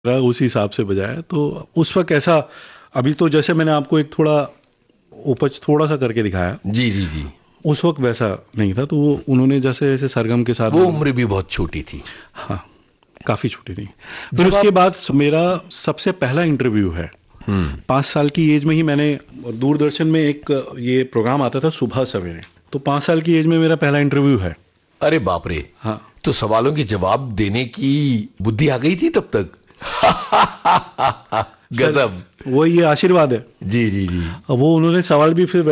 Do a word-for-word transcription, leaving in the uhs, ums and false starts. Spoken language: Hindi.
उस हिसाब से बजाया। तो उस वक्त ऐसा, अभी तो जैसे मैंने आपको एक थोड़ा उपज थोड़ा सा करके दिखाया, जी जी जी, उस वक्त वैसा नहीं था। तो वो उन्होंने जैसे जैसे सरगम के साथ, वो उम्र भी बहुत छोटी थी। हाँ काफ़ी छोटी थी। फिर उसके आप... बाद मेरा सबसे पहला इंटरव्यू है, पाँच साल की एज में ही मैंने, दूरदर्शन में एक ये प्रोग्राम आता था सुबह सवेरे, तो पाँच साल की एज में मेरा पहला इंटरव्यू है। अरे बाप रे। हाँ, तो सवालों के जवाब देने की बुद्धि आ गई थी तब तक। गजब। वो ये आशीर्वाद है। जी जी जी। वो उन्होंने सवाल भी फिर